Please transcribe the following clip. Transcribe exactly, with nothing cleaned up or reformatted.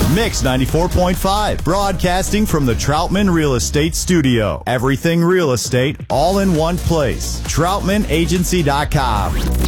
Mix ninety-four point five, broadcasting from the Troutman Real Estate Studio. Everything real estate, all in one place. Troutman Agency dot com.